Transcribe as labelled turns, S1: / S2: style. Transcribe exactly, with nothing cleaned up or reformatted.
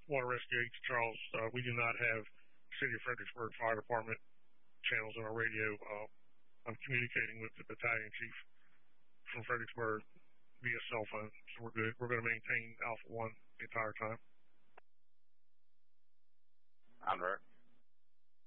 S1: Water Rescue Agency, Charles. Uh, we do not have City of Fredericksburg Fire Department channels on our radio. Uh, I'm communicating with the battalion chief from Fredericksburg via cell phone, so we're good. We're going to maintain Alpha One the entire time.
S2: Honor.